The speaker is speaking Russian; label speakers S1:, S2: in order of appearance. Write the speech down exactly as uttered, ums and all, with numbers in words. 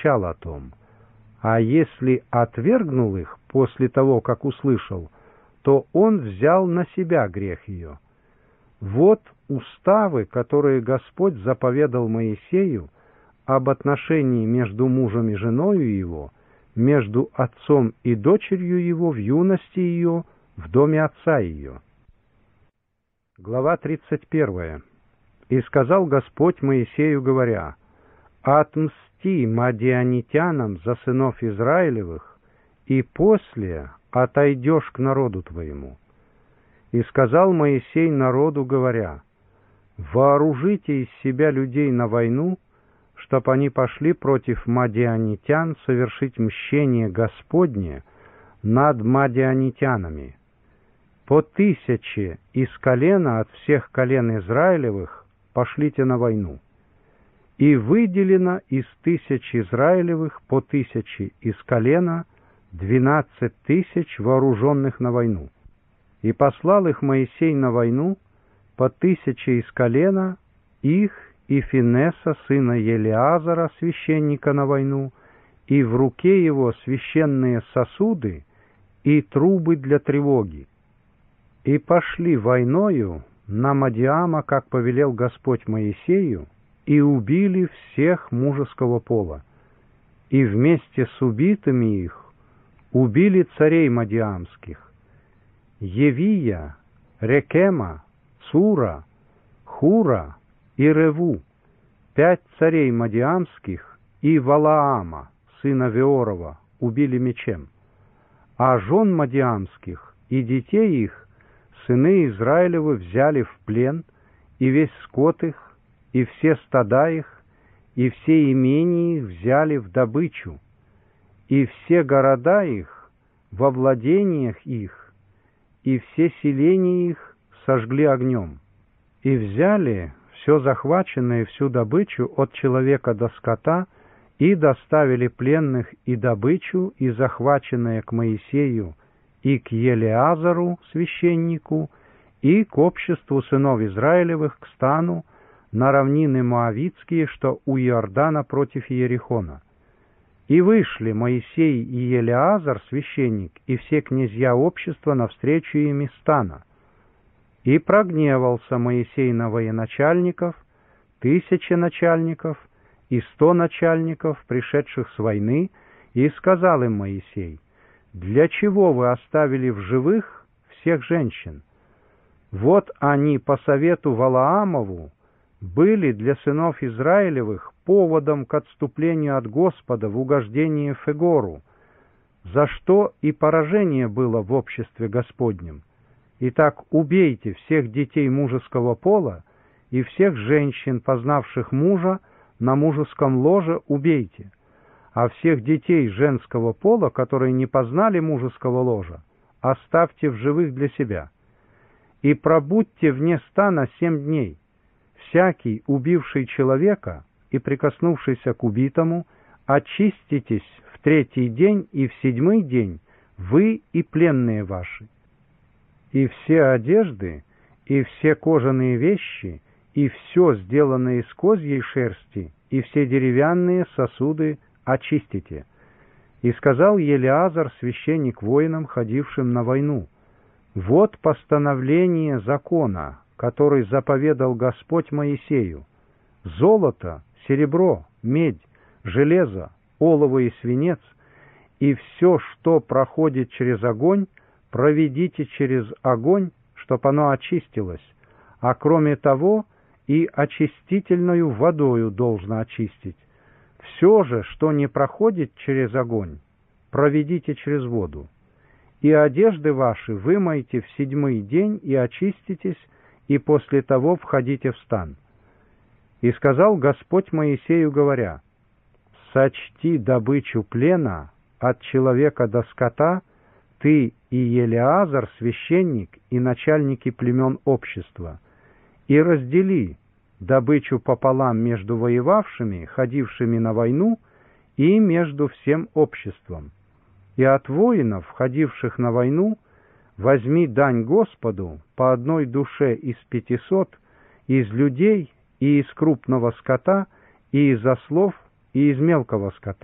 S1: молчал о том, а если отвергнул их после того, как услышал, то он взял на себя грех ее. Вот уставы, которые Господь заповедал Моисею об отношении между мужем и женою его, между отцом и дочерью его в юности ее, в доме отца ее. Глава тридцать первая. «И сказал Господь Моисею, говоря: отмсти мадианитянам за сынов Израилевых, и после отойдешь к народу твоему. И сказал Моисей народу, говоря: вооружите из себя людей на войну, чтоб они пошли против мадианитян совершить мщение Господне над мадианитянами. По тысяче из колена от всех колен Израилевых пошлите на войну. И выделено из тысяч Израилевых по тысяче из колена двенадцать тысяч вооруженных на войну. И послал их Моисей на войну по тысяче из колена их и Финеса, сына Елиазара, священника, на войну, и в руке его священные сосуды и трубы для тревоги. И пошли войною на Мадиама, как повелел Господь Моисею, и убили всех мужеского пола. И вместе с убитыми их убили царей мадиамских: Евия, Рекема, Цура, Хура и Реву, пять царей мадиамских, и Валаама, сына Веорова, убили мечем. А жен мадиамских и детей их сыны Израилевы взяли в плен, и весь скот их, и все стада их, и все имения их взяли в добычу, и все города их во владениях их, и все селения их сожгли огнем. И взяли все захваченное, всю добычу от человека до скота, и доставили пленных и добычу, и захваченное к Моисею, и к Елиазару, священнику, и к обществу сынов Израилевых, к стану, на равнины Моавитские, что у Иордана против Иерихона. И вышли Моисей и Елиазар, священник, и все князья общества навстречу им из стана. И прогневался Моисей на военачальников, тысячи начальников и сто начальников, пришедших с войны, и сказал им Моисей: для чего вы оставили в живых всех женщин? Вот они по совету Валаамову были для сынов Израилевых поводом к отступлению от Господа в угождение Фегору, за что и поражение было в обществе Господнем. Итак, убейте всех детей мужеского пола и всех женщин, познавших мужа, на мужеском ложе убейте, а всех детей женского пола, которые не познали мужеского ложа, оставьте в живых для себя. И пробудьте вне стана семь дней. Всякий, убивший человека и прикоснувшийся к убитому, очиститесь в третий день и в седьмой день, вы и пленные ваши. И все одежды, и все кожаные вещи, и все, сделанное из козьей шерсти, и все деревянные сосуды очистите. И сказал Елиазар, священник, воинам, ходившим на войну: вот постановление закона, который заповедал Господь Моисею: золото, серебро, медь, железо, олово и свинец, и все, что проходит через огонь, проведите через огонь, чтоб оно очистилось, а кроме того и очистительную водою должно очистить. Все же, что не проходит через огонь, проведите через воду. И одежды ваши вымойте в седьмой день и очиститесь, и после того входите в стан. И сказал Господь Моисею, говоря: сочти добычу плена от человека до скота, ты и Елиазар, священник, и начальники племен общества, и раздели добычу пополам между воевавшими, ходившими на войну, и между всем обществом. И от воинов, ходивших на войну, возьми дань Господу по одной душе из пятисот, из людей, и из крупного скота, и из ослов, и из мелкого скота.